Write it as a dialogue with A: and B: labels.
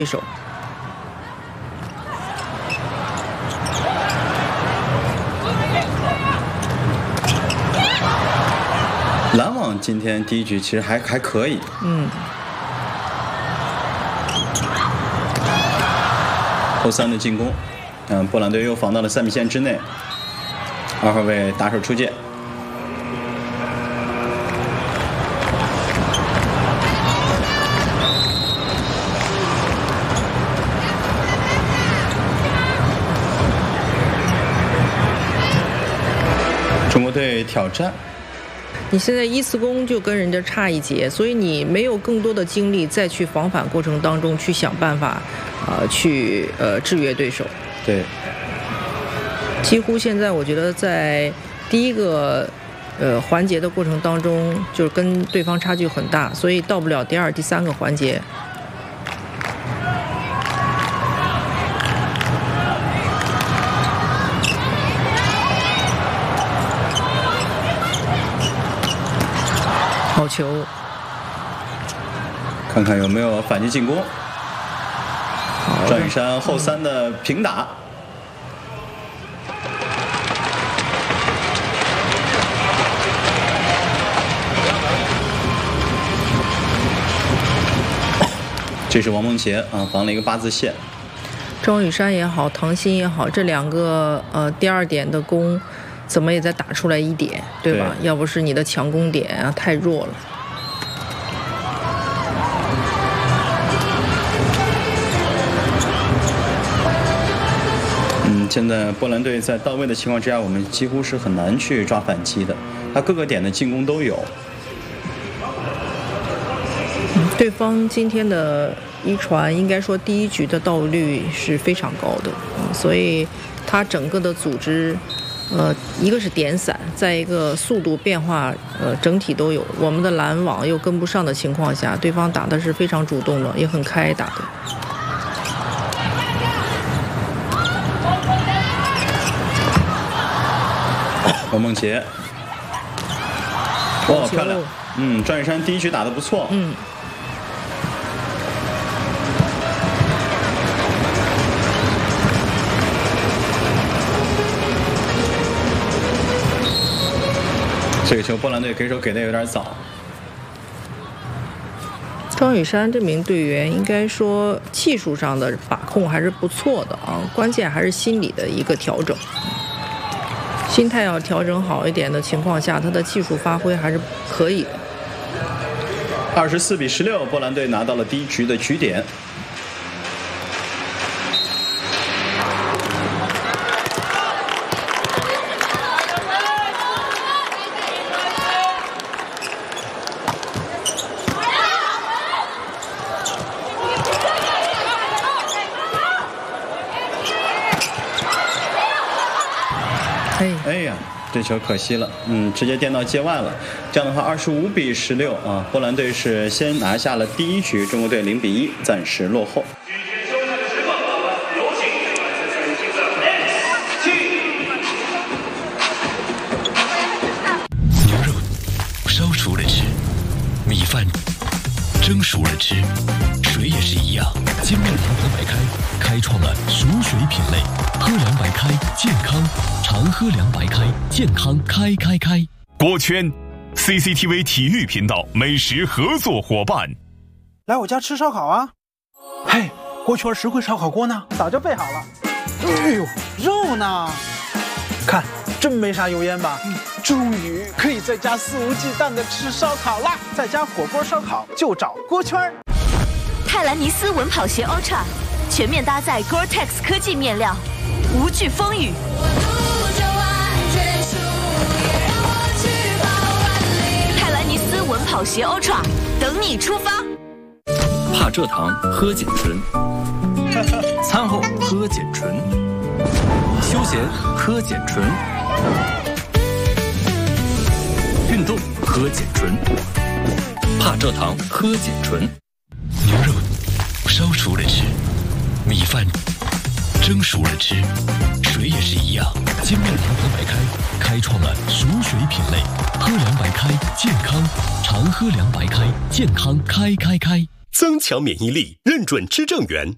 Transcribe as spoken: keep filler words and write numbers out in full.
A: 对手。
B: 篮网今天第一局其实还还可以，
A: 嗯。
B: 后三的进攻，嗯，波兰队又防到了三米线之内，二号位打手出界。中国队挑战。
A: 你现在一次攻就跟人家差一截，所以你没有更多的精力再去防反过程当中去想办法，呃，去呃制约对手。
B: 对。
A: 几乎现在我觉得在第一个呃环节的过程当中，就是跟对方差距很大，所以到不了第二、第三个环节。好球！
B: 看看有没有反击进攻。赵雨山后三的平打。这是王梦洁啊，防了一个八字线。
A: 张雨山也好，唐鑫也好，这两个呃第二点的攻。怎么也再打出来一点，对吧？对，要不是你的强攻点啊太弱了。
B: 嗯，现在波兰队在到位的情况之下，我们几乎是很难去抓反击的。他各个点的进攻都有。
A: 嗯，对方今天的一传应该说第一局的到位率是非常高的，嗯，所以他整个的组织。呃，一个是点散，再一个速度变化，呃，整体都有。我们的拦网又跟不上的情况下，对方打的是非常主动的，也很开打的。
B: 王梦洁，哇，漂亮！嗯，张雨山第一局打得不错。
A: 嗯。
B: 这个球波兰队给手给的有点早。
A: 张雨山这名队员应该说技术上的把控还是不错的啊，关键还是心理的一个调整，心态要调整好一点的情况下，他的技术发挥还是可以的。
B: 二十四比十六，波兰队拿到了第一局的局点。哎呀，这球可惜了，嗯，直接垫到界外了。这样的话，二十五比十六啊，波兰队是先拿下了第一局，中国队零比一暂时落后。
C: 牛肉烧熟了吃，米饭蒸熟了吃，水也是一样。金麦堂喝白开，开创了熟水品类。喝凉白开，健康，常喝凉白开，健康开开开。
D: 锅圈 C C T V 体育频道美食合作伙伴，
E: 来我家吃烧烤啊！嘿，锅圈实惠烧烤锅呢？早就备好了。哎呦，肉呢？看，真没啥油烟吧？嗯，终于可以在家肆无忌惮的吃烧烤啦！在家火锅烧烤就找锅圈。
F: 泰兰尼斯稳跑鞋 Ultra 全面搭载 Gore-Tex 科技面料。无惧风雨，泰兰尼斯稳跑鞋 Ultra 等你出发。
G: 怕蔗糖喝碱醇，餐后喝碱醇，休闲喝碱醇，运动喝碱醇，怕蔗糖喝碱醇。
C: 牛肉烧熟了吃，米饭蒸熟了吃，水也是一样。金麦堂喝白开，开创了熟水品类。喝凉白开，健康，常喝凉白开，健康开开开。
H: 增强免疫力，认准吃正源。